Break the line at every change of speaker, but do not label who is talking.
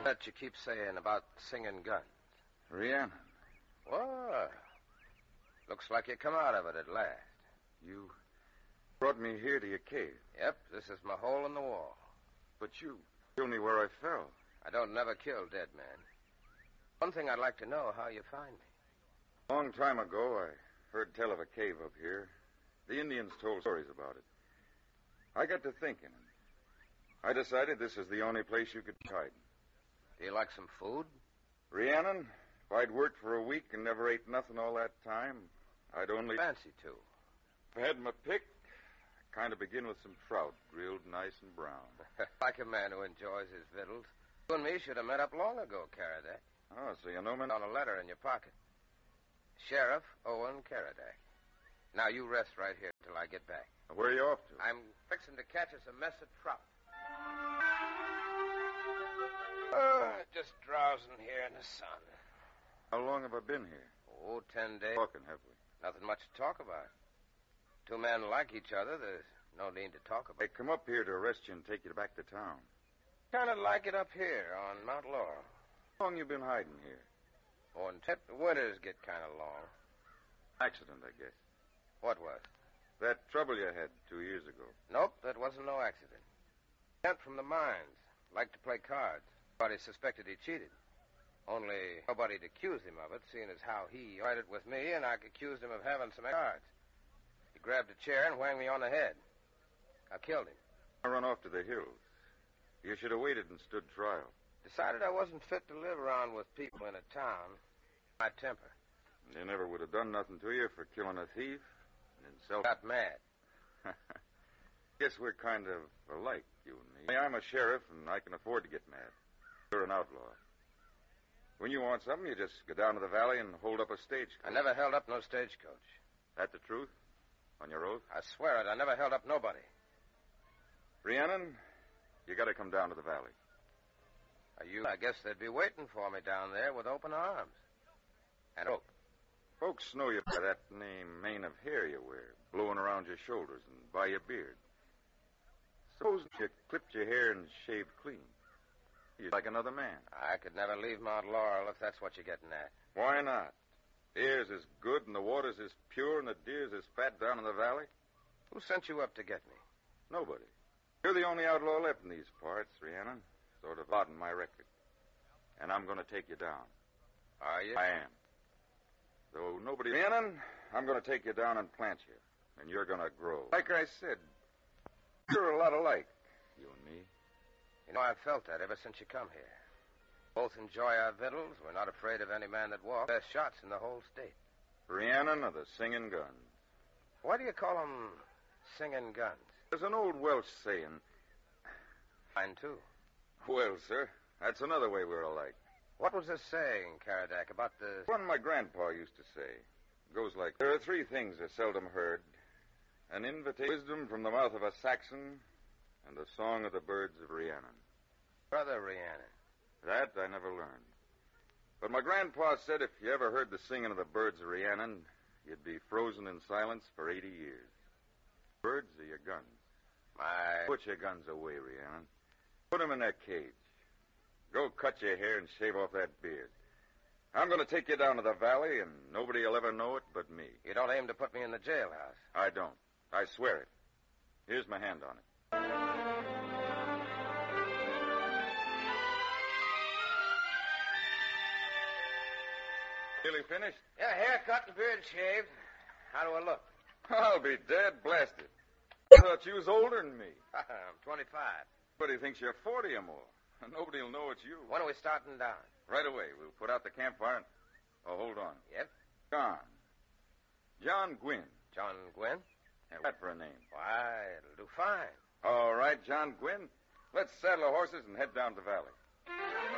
That you keep saying about singing guns.
Rhiannon.
Well, looks like you come out of it at last.
You brought me here to your cave.
Yep, this is my hole in the wall.
But you killed me where I fell.
I don't never kill dead men. One thing I'd like to know, how you find me.
A long time ago, I heard tell of a cave up here. The Indians told stories about it. I got to thinking, and I decided this is the only place you could hide.
Do you like some food?
Rhiannon, if I'd worked for a week and never ate nothing all that time, I'd only
Fancy to.
If I had my pick, I'd kind of begin with some trout, grilled nice and brown.
Like a man who enjoys his victuals. You and me should have met up long ago, Caradak.
Oh, so you know me?
On a letter in your pocket. Sheriff Owen Caradak. Now you rest right here till I get back.
Where are you off to?
I'm fixing to catch us a mess of trout. Just drowsing here in the sun.
How long have I been here?
Oh, 10 days.
Talking, have we?
Nothing much to talk about. Two men like each other, there's no need to talk about.
They come up here to arrest you and take you back to town.
Kind of like it up here on Mount Laurel.
How long you been hiding here?
Oh, and the winters get kind of long.
Accident, I guess.
What was?
That trouble you had 2 years ago.
Nope, that wasn't no accident. Sent from the mines. Liked to play cards. Nobody suspected he cheated. Only nobody'd accuse him of it, seeing as how he tried it with me, and I accused him of having some cards. He grabbed a chair and whanged me on the head. I killed him.
I run off to the hills. You should have waited and stood trial.
Decided I wasn't fit to live around with people in a town. My temper.
They never would have done nothing to you for killing a thief and self.
Got mad.
Guess we're kind of alike, you and me. I'm a sheriff, and I can afford to get mad. You're an outlaw. When you want something, you just go down to the valley and hold up a stagecoach.
I never held up no stagecoach.
That the truth? On your oath?
I swear it. I never held up nobody.
Rhiannon, you got to come down to the valley.
I guess they'd be waiting for me down there with open arms. And rope.
Folks know you by that mane of hair you wear, blowing around your shoulders and by your beard. Suppose you clipped your hair and shaved clean. You're like another man.
I could never leave Mount Laurel if that's what you're getting at.
Why not? The air's as good and the water's as pure and the deer's as fat down in the valley.
Who sent you up to get me?
Nobody. You're the only outlaw left in these parts, Rhiannon. Sort of odd in my record. And I'm going to take you down.
Are you?
I am. Though nobody... Rhiannon, I'm going to take you down and plant you. And you're going to grow. Like I said, you're a lot alike, you and me.
You know, I've felt that ever since you come here. Both enjoy our victuals. We're not afraid of any man that walks. Best shots in the whole state.
Rhiannon of the Singing Guns.
Why do you call them singing guns?
There's an old Welsh saying...
Mine, too.
Well, sir, that's another way we're alike.
What was this saying, Caradak, about the...
One my grandpa used to say. It goes like, there are three things are seldom heard. An invitation, wisdom from the mouth of a Saxon, and the song of the birds of Rhiannon.
Brother Rhiannon.
That I never learned. But my grandpa said if you ever heard the singing of the birds of Rhiannon, you'd be frozen in silence for 80 years. Birds are your guns. Put your guns away, Rhiannon. Put them in that cage. Go cut your hair and shave off that beard. I'm going to take you down to the valley, and nobody will ever know it but me.
You don't aim to put me in the jailhouse.
I don't. I swear it. Here's my hand on it. Nearly finished?
Yeah, haircut and beard shaved. How do I look?
I'll be dead blasted. I thought you was older than me.
I'm 25.
But he thinks you're 40 or more. Nobody will know it's you.
When are we starting down?
Right away. We'll put out the campfire and... Oh, hold on.
Yep.
John Gwynn.
John Gwynn?
Yeah, that for a name.
Why, it'll do fine.
All right, John Gwynn. Let's saddle our horses and head down to the valley.